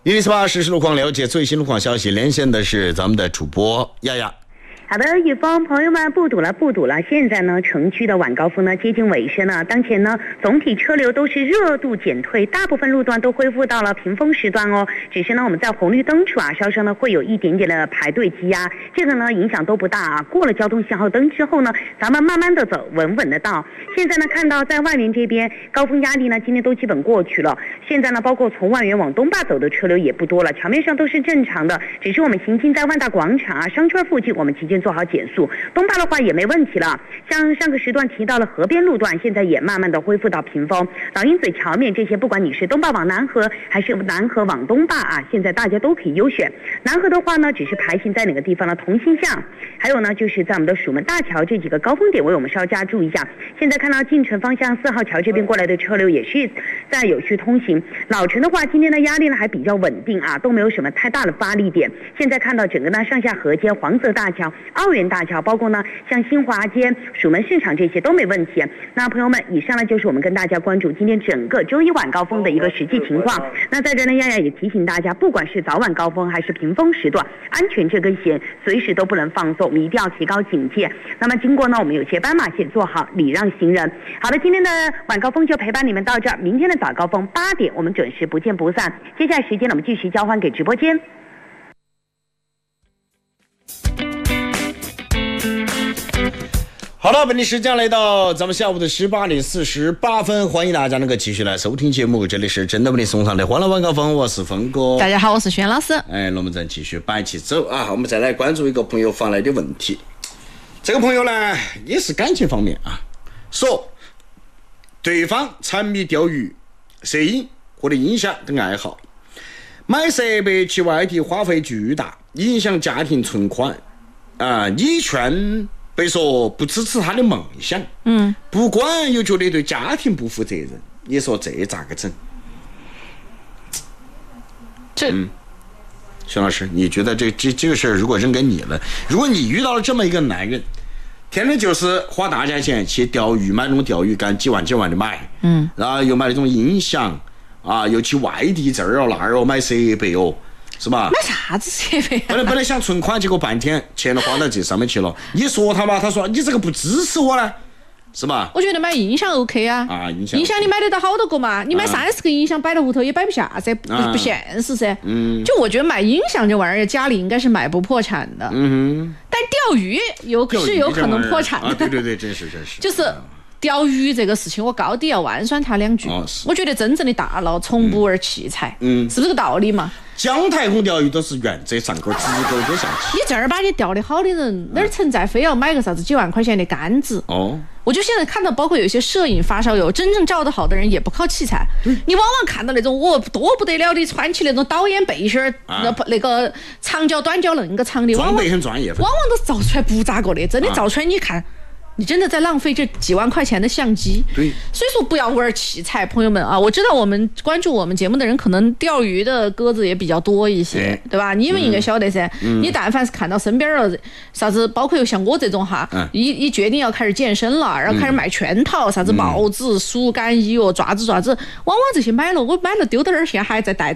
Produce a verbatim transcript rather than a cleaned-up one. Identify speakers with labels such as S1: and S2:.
S1: 一零四八实时路况，了解最新路况消息，连线的是咱们的主播丫丫。
S2: 好的，雨峰朋友们，不堵了不堵了。现在呢，城区的晚高峰呢接近尾声了。当前呢，总体车流都是热度减退，大部分路段都恢复到了平峰时段哦。只是呢，我们在红绿灯处啊，稍稍呢会有一点点的排队积压，这个呢影响都不大啊。过了交通信号灯之后呢，咱们慢慢的走，稳稳的到。现在呢，看到在万源这边高峰压力呢，今天都基本过去了。现在呢，包括从万源往东坝走的车流也不多了，桥面上都是正常的。只是我们行经在万达广场啊、商圈附近，我们提前做好减速。东坝的话也没问题了，像上个时段提到了河边路段，现在也慢慢的恢复到平峰。老鹰嘴桥面这些，不管你是东坝往南河还是南河往东坝啊，现在大家都可以优选。南河的话呢，只是排行在哪个地方呢？同心巷，还有呢就是在我们的蜀门大桥这几个高峰点位，我们稍加注意一下。现在看到进城方向四号桥这边过来的车流也是在有序通行。老城的话，今天的压力呢还比较稳定啊，都没有什么太大的发力点。现在看到整个呢上下河街、黄泽大桥、奥园大桥，包括呢像新华街、蜀门市场这些都没问题。那朋友们，以上呢就是我们跟大家关注今天整个周一晚高峰的一个实际情况。那在这呢，丫丫也提醒大家，不管是早晚高峰还是平峰时段，安全这根弦随时都不能放松，我们一定要提高警戒。那么经过呢，我们有些斑马线做好礼让行人。好的，今天的晚高峰就陪伴你们到这儿，明天的早高峰八点我们准时不见不散。接下来时间呢，我们继续交换给直播间。
S1: 好了，本地时间来到咱们下午的十八点四十八分，欢迎大家能够继续来收听节目，这里是真的为你送上的欢乐晚高峰，我是峰哥。
S3: 大家好，我是轩老师。
S1: 哎，那我们再继续摆起走啊，我们再来关注一个朋友发来的问题。这个朋友呢，也是感情方面啊，说对方沉迷钓鱼、摄影或者音响等爱好，买设备去外地花费巨大，影响家庭存款啊，你劝被说不支持他的梦想，嗯，不管又觉得对家庭不负责任，你说这咋个整？
S3: 这，
S1: 嗯，熊老师，你觉得这这这个事儿如果扔给你了，如果你遇到了这么一个男人，天天就是花大价钱去钓鱼，买那种钓鱼竿，几万几万的买，嗯，然后又买那种音响啊，又去外地这儿哦那儿哦买设备哦。是吧？
S3: 买啥子设备、啊？
S1: 本来本来想存款，结果半天钱都花到这上面去了。你说他吧，他说你这个不支持我呢，是吧？
S3: 我觉得买音响 OK 啊，
S1: 啊，音响，
S3: 音响你买得到好多个嘛？你买三十个音响摆到屋头也摆不下噻，不、啊、不现实噻。嗯，就我觉得买音响这玩意儿，家里应该是买不破产的。嗯哼，但钓鱼有是有可能破产的。
S1: 啊、对对对，真是真是。
S3: 就是。钓鱼这个事情，我高低要弯酸他两句。哦、我觉得真正的大佬从不玩器材，嗯，是不是这个道理嘛？
S1: 姜太公钓鱼都是原则上钩，直钩就下去。
S3: 你正儿八经钓得好的人，哪儿存在非要买个啥子几万块钱的杆子？哦，我就现在看到，包括有些摄影发烧友，真正照得好的人也不靠器材。嗯、你往往看到那种我多不得了的，穿起那种导演背心儿，啊、那那个长脚短脚那个长的，
S1: 装备很专业，
S3: 往往都照出来不咋个的，真的照出来你看。你真的在浪费这几万块钱的相机，
S1: 对，
S3: 所以说不要玩器材，朋友们啊！我知道我们关注我们节目的人，可能钓鱼的鸽子也比较多一些，对, 对吧？你们应该晓得噻。嗯、你但凡是看到身边的啥子，包括像我这种哈，嗯、一一决定要开始健身了，然后开始买圈套，啥子帽子、速干衣哦，爪子爪子，往往这些买了，我买了丢到那儿，现在还在带。